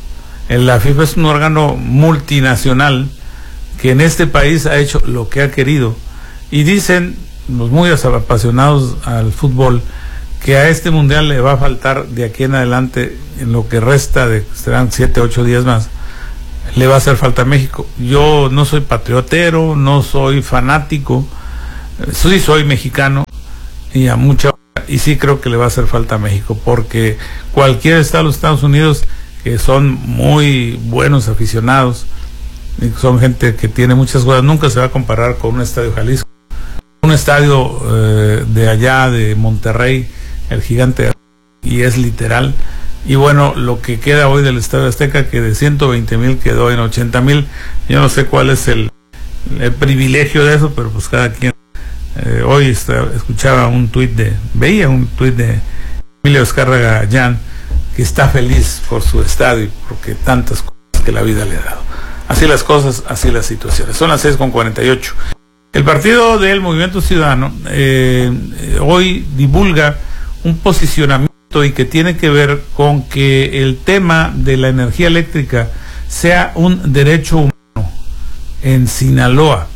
La FIFA es un órgano multinacional que en este país ha hecho lo que ha querido, y dicen los muy apasionados al fútbol que a este mundial le va a faltar de aquí en adelante, en lo que resta de, serán siete, ocho días más, le va a hacer falta a México. Yo no soy patriotero, no soy fanático, sí soy mexicano, y a mucha y sí creo que le va a hacer falta a México, porque cualquier estado de los Estados Unidos, que son muy buenos aficionados, y son gente que tiene muchas cosas, nunca se va a comparar con un estadio Jalisco, un estadio eh, de allá de Monterrey, el gigante, y es literal. Y bueno, lo que queda hoy del Estadio Azteca, que de ciento veinte mil quedó en ochenta mil, yo no sé cuál es el, el privilegio de eso, pero pues cada quien. Eh, hoy está, escuchaba un tuit de, veía un tuit de Emilio Azcárraga Jan, que está feliz por su estadio, porque tantas cosas que la vida le ha dado. Así las cosas, así las situaciones. Son las seis con cuarenta y ocho. El partido del Movimiento Ciudadano eh, eh, hoy divulga un posicionamiento y que tiene que ver con que el tema de la energía eléctrica sea un derecho humano en Sinaloa.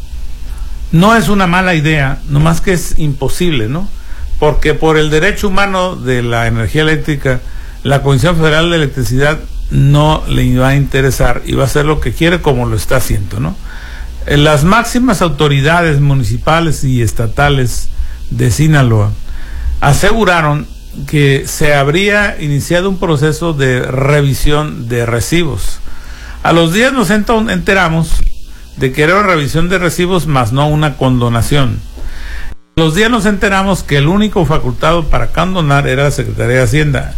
No es una mala idea, nomás que es imposible, ¿no? Porque por el derecho humano de la energía eléctrica, la Comisión Federal de Electricidad no le va a interesar y va a hacer lo que quiere, como lo está haciendo, ¿no? Las máximas autoridades municipales y estatales de Sinaloa aseguraron que se habría iniciado un proceso de revisión de recibos. A los días nos enteramos de que era una revisión de recibos más no una condonación. A los días nos enteramos que el único facultado para condonar era la Secretaría de Hacienda,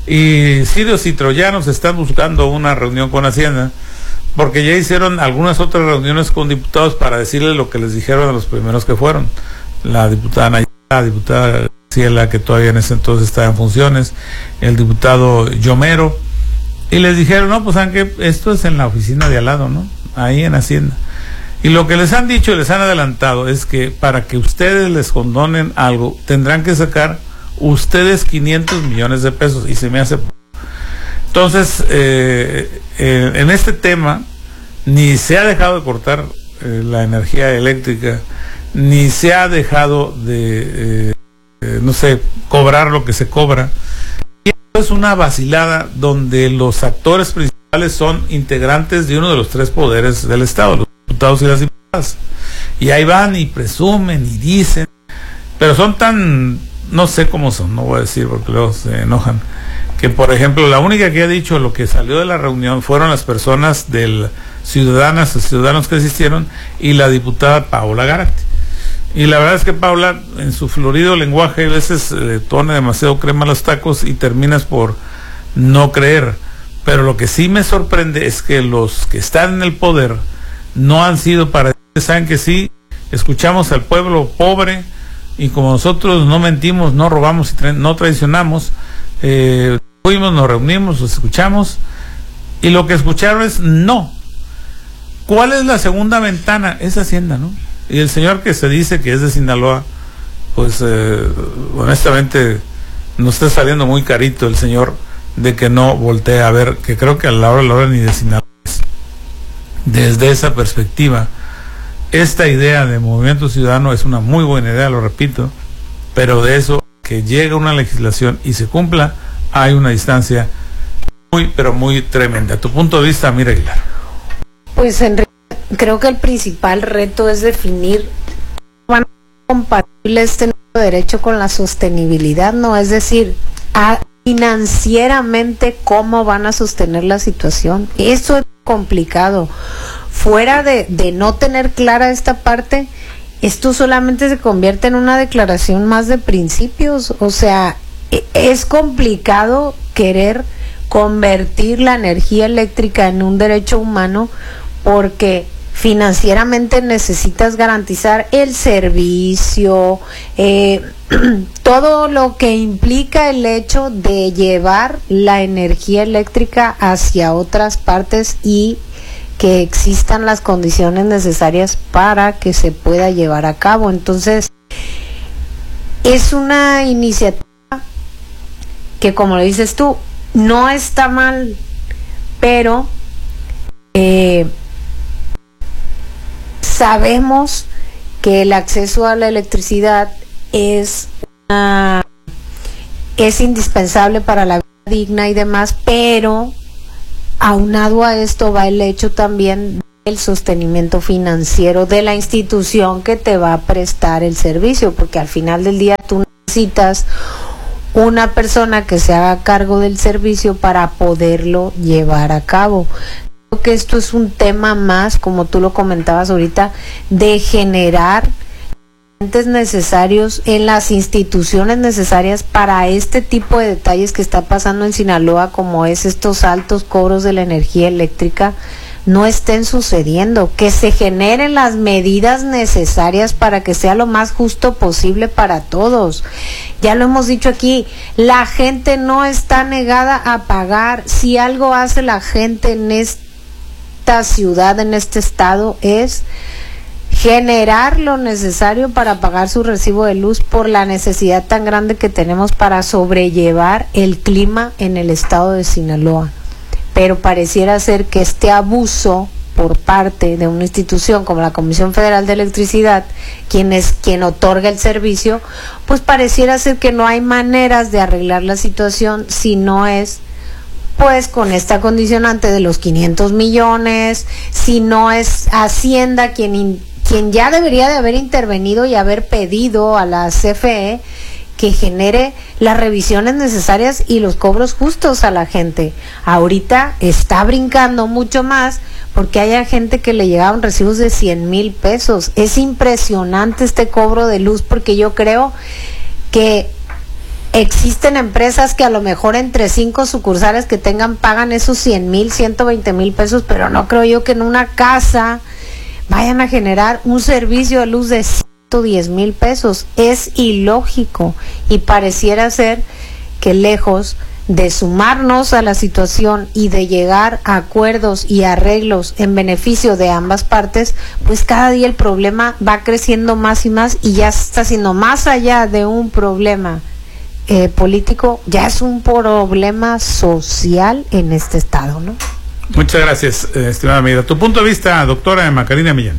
y sirios y troyanos están buscando una reunión con Hacienda, porque ya hicieron algunas otras reuniones con diputados para decirles lo que les dijeron a los primeros que fueron, la diputada Nayara, la diputada Ciela, que todavía en ese entonces estaba en funciones, el diputado Yomero, y les dijeron, no, pues saben que esto es en la oficina de al lado, ¿no? Ahí en Hacienda. Y lo que les han dicho y les han adelantado es que para que ustedes les condonen algo, tendrán que sacar ustedes quinientos millones de pesos, y se me hace. Entonces, eh, eh, en este tema, ni se ha dejado de cortar eh, la energía eléctrica, ni se ha dejado de, eh, eh, no sé, cobrar lo que se cobra. Y esto es una vacilada donde los actores principales son integrantes de uno de los tres poderes del Estado, los diputados y las diputadas. Y ahí van y presumen y dicen, pero son tan, no sé cómo son, no voy a decir porque luego se enojan, que por ejemplo la única que ha dicho lo que salió de la reunión fueron las personas del ciudadanas y ciudadanos que asistieron y la diputada Paola Gárate. Y la verdad es que Paola, en su florido lenguaje, a veces le pone demasiado crema a los tacos y terminas por no creer. Pero lo que sí me sorprende es que los que están en el poder no han sido para... Saben que sí, escuchamos al pueblo pobre, y como nosotros no mentimos, no robamos y tra no traicionamos, eh, fuimos, nos reunimos, los escuchamos, y lo que escucharon es no. ¿Cuál es la segunda ventana? Es Hacienda, ¿no? Y el señor que se dice que es de Sinaloa, pues eh, honestamente nos está saliendo muy carito el señor de que no voltee a ver, que creo que a la hora de la hora ni de Sinaloa. Desde esa perspectiva, esta idea de Movimiento Ciudadano es una muy buena idea, lo repito, pero de eso que llegue una legislación y se cumpla, hay una distancia muy, pero muy tremenda. Tu punto de vista, Mira Aguilar. Pues Enrique, creo que el principal reto es definir cómo van a ser compatibles este nuevo derecho con la sostenibilidad, ¿no? Es decir, a, financieramente cómo van a sostener la situación. Eso es complicado. Fuera de, de no tener clara esta parte, esto solamente se convierte en una declaración más de principios. O sea, es complicado querer convertir la energía eléctrica en un derecho humano, porque financieramente necesitas garantizar el servicio, eh, todo lo que implica el hecho de llevar la energía eléctrica hacia otras partes y que existan las condiciones necesarias para que se pueda llevar a cabo. Entonces, es una iniciativa que, como lo dices tú, no está mal, pero Eh, sabemos que el acceso a la electricidad es una, es indispensable para la vida digna y demás, pero aunado a esto va el hecho también del sostenimiento financiero de la institución que te va a prestar el servicio, porque al final del día tú necesitas una persona que se haga cargo del servicio para poderlo llevar a cabo. Creo que esto es un tema más, como tú lo comentabas ahorita, de generar necesarios en las instituciones necesarias para este tipo de detalles que está pasando en Sinaloa, como es estos altos cobros de la energía eléctrica, no estén sucediendo, que se generen las medidas necesarias para que sea lo más justo posible para todos. Ya lo hemos dicho aquí, la gente no está negada a pagar. Si algo hace la gente en esta ciudad, en este estado, es generar lo necesario para pagar su recibo de luz por la necesidad tan grande que tenemos para sobrellevar el clima en el estado de Sinaloa. Pero pareciera ser que este abuso por parte de una institución como la Comisión Federal de Electricidad, quien es quien otorga el servicio, pues pareciera ser que no hay maneras de arreglar la situación si no es pues con esta condicionante de los quinientos millones, si no es Hacienda quien in, quien ya debería de haber intervenido y haber pedido a la C F E que genere las revisiones necesarias y los cobros justos a la gente. Ahorita está brincando mucho más porque hay gente que le llegaban recibos de cien mil pesos. Es impresionante este cobro de luz, porque yo creo que existen empresas que a lo mejor entre cinco sucursales que tengan pagan esos cien mil, ciento veinte mil pesos, pero no creo yo que en una casa vayan a generar un servicio de luz de ciento diez mil pesos. Es ilógico y pareciera ser que lejos de sumarnos a la situación y de llegar a acuerdos y arreglos en beneficio de ambas partes, pues cada día el problema va creciendo más y más y ya está siendo más allá de un problema eh, político, ya es un problema social en este estado, ¿no? Muchas gracias, eh, estimada amiga. Tu punto de vista, doctora Macarena Millán.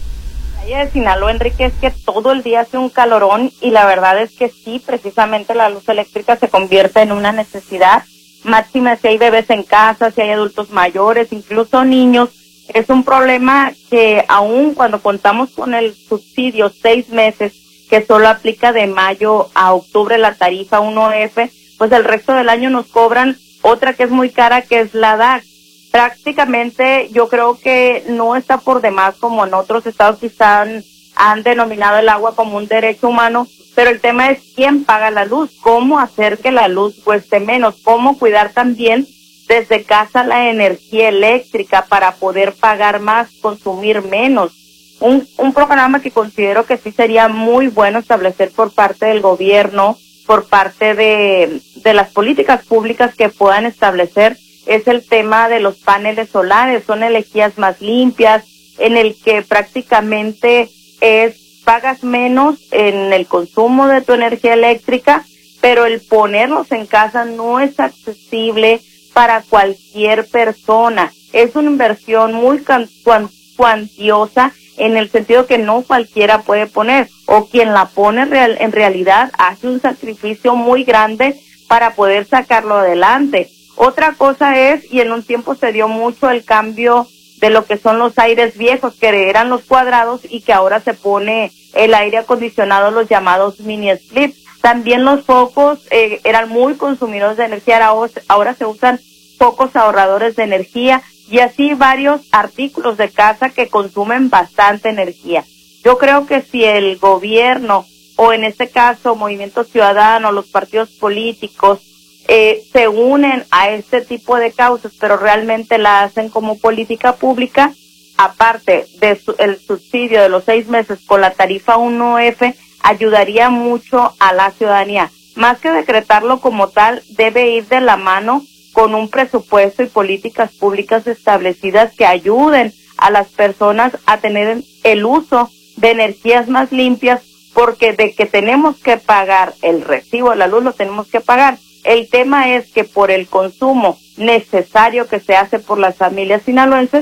De Sinaloa, Enrique, es que todo el día hace un calorón y la verdad es que sí, precisamente la luz eléctrica se convierte en una necesidad, máxima si hay bebés en casa, si hay adultos mayores, incluso niños. Es un problema que aún cuando contamos con el subsidio seis meses, que solo aplica de mayo a octubre la tarifa uno F, pues el resto del año nos cobran otra que es muy cara, que es la D A C. Prácticamente yo creo que no está por demás, como en otros estados que están, han denominado el agua como un derecho humano, pero el tema es quién paga la luz, cómo hacer que la luz cueste menos, cómo cuidar también desde casa la energía eléctrica para poder pagar más, consumir menos. Un, un programa que considero que sí sería muy bueno establecer por parte del gobierno, por parte de, de las políticas públicas que puedan establecer, es el tema de los paneles solares. Son energías más limpias, en el que prácticamente es pagas menos en el consumo de tu energía eléctrica, pero el ponerlos en casa no es accesible para cualquier persona. Es una inversión muy can, cuan, cuantiosa, en el sentido que no cualquiera puede poner, o quien la pone real, en realidad hace un sacrificio muy grande para poder sacarlo adelante. Otra cosa es, y en un tiempo se dio mucho el cambio de lo que son los aires viejos, que eran los cuadrados y que ahora se pone el aire acondicionado, los llamados mini split. También los focos eh, eran muy consumidores de energía, ahora, ahora se usan focos ahorradores de energía y así varios artículos de casa que consumen bastante energía. Yo creo que si el gobierno, o en este caso Movimiento Ciudadano, los partidos políticos, Eh, se unen a este tipo de causas, pero realmente la hacen como política pública, aparte de su, el subsidio de los seis meses con la tarifa uno F, ayudaría mucho a la ciudadanía. Más que decretarlo como tal, debe ir de la mano con un presupuesto y políticas públicas establecidas que ayuden a las personas a tener el uso de energías más limpias, porque de que tenemos que pagar el recibo de la luz, lo tenemos que pagar. El tema es que por el consumo necesario que se hace por las familias sinaloenses,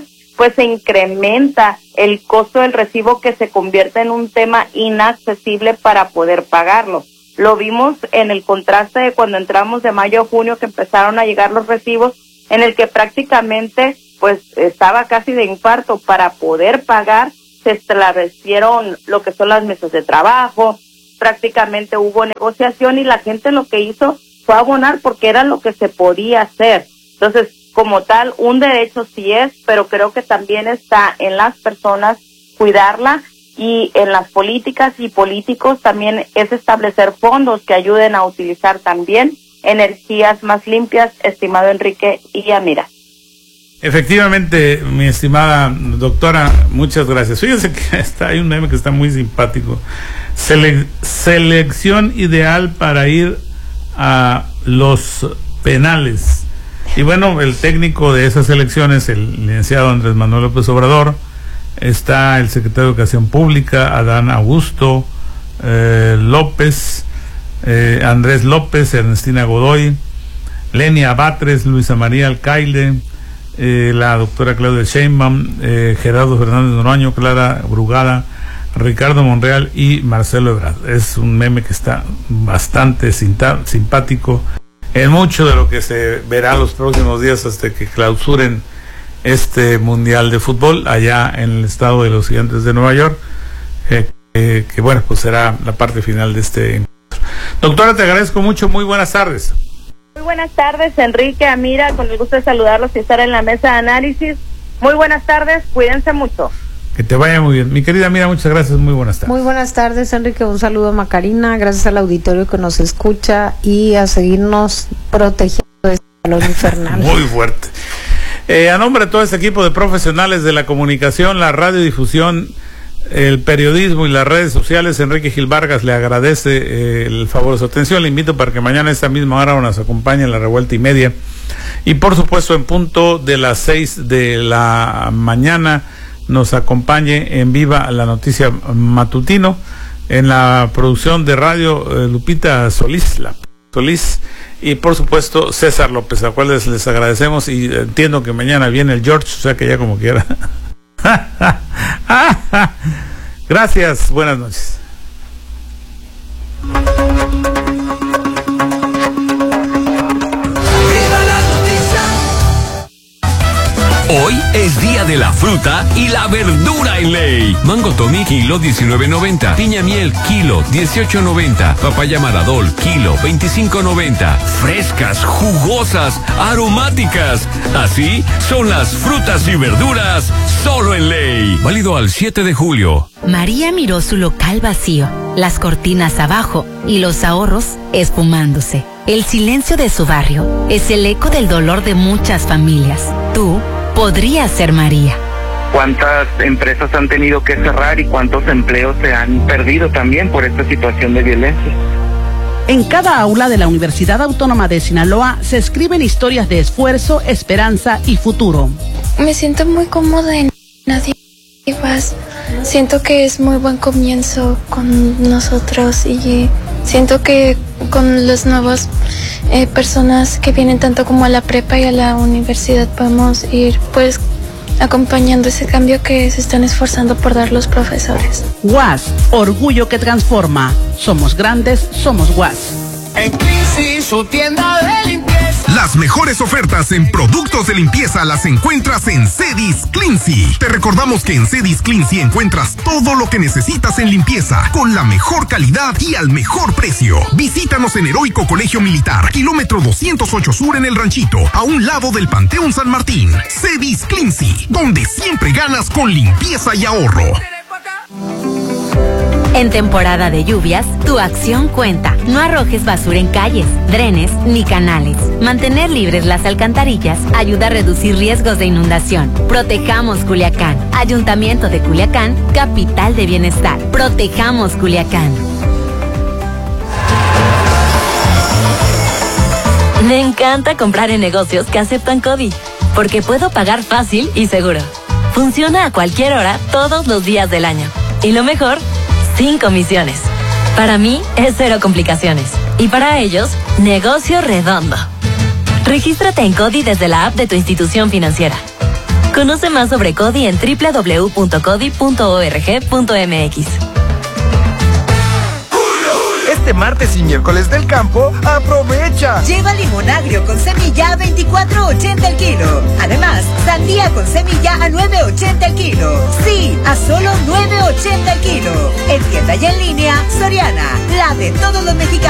pues se incrementa el costo del recibo, que se convierte en un tema inaccesible para poder pagarlo. Lo vimos en el contraste de cuando entramos de mayo a junio, que empezaron a llegar los recibos, en el que prácticamente pues estaba casi de infarto. Para poder pagar se establecieron lo que son las mesas de trabajo, prácticamente hubo negociación y la gente lo que hizo fue abonar porque era lo que se podía hacer. Entonces, como tal, un derecho sí es, pero creo que también está en las personas cuidarla, y en las políticas y políticos también es establecer fondos que ayuden a utilizar también energías más limpias, estimado Enrique y Yamira. Efectivamente, mi estimada doctora, muchas gracias. Fíjense que está, hay un meme que está muy simpático. Sele- selección ideal para ir a los penales. Y bueno, el técnico de esas elecciones, el licenciado Andrés Manuel López Obrador, está el secretario de Educación Pública, Adán Augusto eh, López, eh, Andrés López, Ernestina Godoy, Lenia Batres, Luisa María Alcaide, eh, la doctora Claudia Sheinbaum, eh, Gerardo Fernández Noroño, Clara Brugada, Ricardo Monreal y Marcelo Ebrard. Es un meme que está bastante simpático en mucho de lo que se verá los próximos días hasta que clausuren este Mundial de Fútbol allá en el estado de los Gigantes de Nueva York, eh, eh, que bueno, pues será la parte final de este encuentro. Doctora, te agradezco mucho, muy buenas tardes. Muy buenas tardes, Enrique, Amira, con el gusto de saludarlos y estar en la mesa de análisis. Muy buenas tardes, cuídense mucho. Que te vaya muy bien. Mi querida Amira, muchas gracias, muy buenas tardes. Muy buenas tardes, Enrique, un saludo a Macarina, gracias al auditorio que nos escucha y a seguirnos protegiendo de este calor infernal. Muy fuerte. Eh, a nombre de todo este equipo de profesionales de la comunicación, la radiodifusión, el periodismo y las redes sociales, Enrique Gil Vargas le agradece eh, el favor de su atención. Le invito para que mañana a esta misma hora nos acompañe en la revuelta y media. Y por supuesto, en punto de las seis de la mañana nos acompañe en Viva la Noticia Matutino. En la producción de radio, eh, Lupita Solís, la Solís, y por supuesto César López, a cuales les agradecemos, y entiendo que mañana viene el George, o sea que ya como quiera. Gracias, buenas noches. Hoy es día de la fruta y la verdura en Ley. Mango Tommy, kilo diecinueve noventa. Piña miel, kilo dieciocho noventa. Papaya Maradol, kilo veinticinco noventa. Frescas, jugosas, aromáticas. Así son las frutas y verduras solo en Ley. Válido al siete de julio. María miró su local vacío, las cortinas abajo y los ahorros esfumándose. El silencio de su barrio es el eco del dolor de muchas familias. Tú podrías ser María. ¿Cuántas empresas han tenido que cerrar y cuántos empleos se han perdido también por esta situación de violencia? En cada aula de la Universidad Autónoma de Sinaloa se escriben historias de esfuerzo, esperanza y futuro. Me siento muy cómoda en Nadie Vas. Siento que es muy buen comienzo con nosotros y siento que con las nuevas eh, personas que vienen tanto como a la prepa y a la universidad podemos ir pues acompañando ese cambio que se están esforzando por dar los profesores. U A S, orgullo que transforma. Somos grandes, somos U A S. En Cleansy, su tienda de limpieza. Las mejores ofertas en productos de limpieza las encuentras en Cedis Cleansy. Te recordamos que en Cedis Cleansy encuentras todo lo que necesitas en limpieza, con la mejor calidad y al mejor precio. Visítanos en Heroico Colegio Militar, kilómetro doscientos ocho Sur en El Ranchito, a un lado del Panteón San Martín. Cedis Cleansy, donde siempre ganas con limpieza y ahorro. En temporada de lluvias, tu acción cuenta. No arrojes basura en calles, drenes ni canales. Mantener libres las alcantarillas ayuda a reducir riesgos de inundación. Protejamos Culiacán. Ayuntamiento de Culiacán, capital de bienestar. Protejamos Culiacán. Me encanta comprar en negocios que aceptan CODI, porque puedo pagar fácil y seguro. Funciona a cualquier hora, todos los días del año. Y lo mejor, sin comisiones. Para mí es cero complicaciones. Y para ellos, negocio redondo. Regístrate en CODI desde la app de tu institución financiera. Conoce más sobre CODI en doble u doble u doble u punto codi punto org punto m x. Este martes y miércoles del campo, aprovecha. Lleva limón agrio con semilla a veinticuatro ochenta el kilo. Además, sandía con semilla a nueve ochenta el kilo. Sí, a solo nueve ochenta el kilo. En tienda y en línea, Soriana, la de todos los mexicanos.